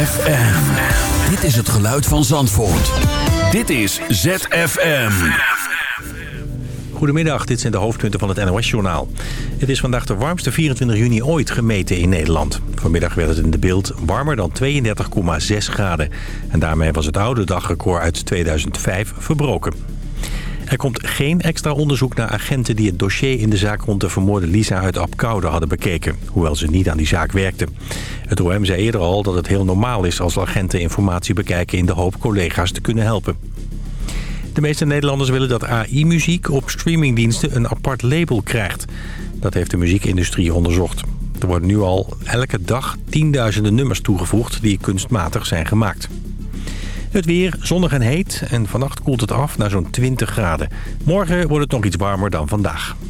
ZFM. Dit is het geluid van Zandvoort. Dit is ZFM. Goedemiddag, dit zijn de hoofdpunten van het NOS-journaal. Het is vandaag de warmste 24 juni ooit gemeten in Nederland. Vanmiddag werd het in De Bilt warmer dan 32,6 graden. En daarmee was het oude dagrecord uit 2005 verbroken. Er komt geen extra onderzoek naar agenten die het dossier in de zaak rond de vermoorde Lisa uit Abcoude hadden bekeken, hoewel ze niet aan die zaak werkten. Het OM zei eerder al dat het heel normaal is als agenten informatie bekijken in de hoop collega's te kunnen helpen. De meeste Nederlanders willen dat AI-muziek op streamingdiensten een apart label krijgt. Dat heeft de muziekindustrie onderzocht. Er worden nu al elke dag tienduizenden nummers toegevoegd die kunstmatig zijn gemaakt. Het weer zonnig en heet en vannacht koelt het af naar zo'n 20 graden. Morgen wordt het nog iets warmer dan vandaag.